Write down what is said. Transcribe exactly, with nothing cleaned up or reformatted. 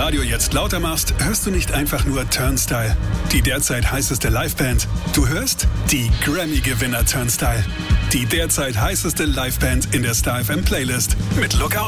Radio jetzt lauter machst, hörst du nicht einfach nur Turnstile, die derzeit heißeste Liveband. Du hörst die Grammy-Gewinner Turnstile, die derzeit heißeste Liveband in der Star F M Playlist mit Lookout